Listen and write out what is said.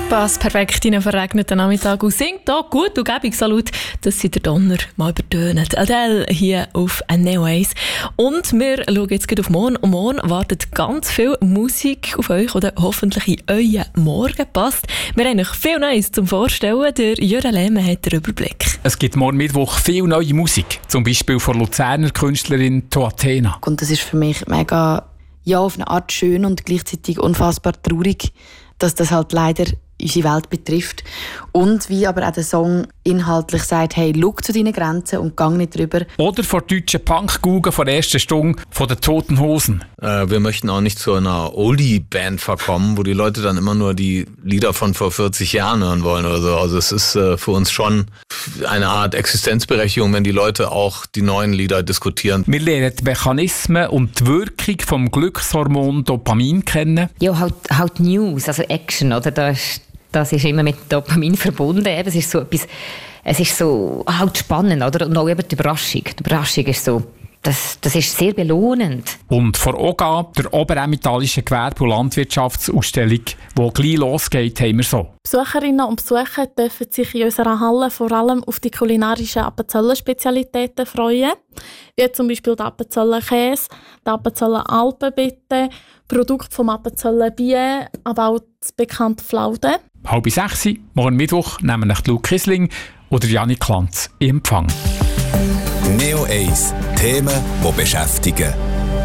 Passt perfekt in einen verregneten Nachmittag und singt auch gut und gäbig so laut, dass sie der Donner mal übertönen. Adele hier auf Neo 1. Und wir schauen jetzt gleich auf morgen. Und morgen wartet ganz viel Musik auf euch oder hoffentlich in euren Morgen passt. Wir haben noch viel Neues zum Vorstellen. Der Jürgen Lehmann hat den Überblick. Es gibt morgen Mittwoch viel neue Musik. Zum Beispiel von Luzerner Künstlerin Toatena. Und das ist für mich mega, ja, auf eine Art schön und gleichzeitig unfassbar traurig, dass das halt leider unsere Welt betrifft. Und wie aber auch der Song inhaltlich sagt, hey, schau zu deinen Grenzen und gang nicht drüber. Oder von der deutschen Punk-Guge von der ersten Stunde von den Toten Hosen. Wir möchten auch nicht zu einer Oldie-Band verkommen, wo die Leute dann immer nur die Lieder von vor 40 Jahren hören wollen oder so. Also es ist für uns schon eine Art Existenzberechtigung, wenn die Leute auch die neuen Lieder diskutieren. Wir lernen die Mechanismen und die Wirkung vom Glückshormon Dopamin kennen. Ja, halt News, also Action, oder? Das ist immer mit Dopamin verbunden. Es ist so etwas, es ist so halt spannend, oder? Und auch eben die Überraschung. Die Überraschung ist so, das ist sehr belohnend. Und vor OGA, der Oberämmentalischen Gewerbe- und Landwirtschaftsausstellung, die gleich losgeht, haben wir so. Besucherinnen und Besucher dürfen sich in unserer Halle vor allem auf die kulinarischen Appenzeller-Spezialitäten freuen, wie zum Beispiel den Appenzeller Käse, den Appenzeller Alpenbitte, Produkte vom Appenzeller Bier, aber auch das bekannte Flauden. 5:30, morgen Mittwoch, nehmen nach Luke Kisling oder Janik Lanz in Empfang. Neo 1, Themen, die beschäftigen.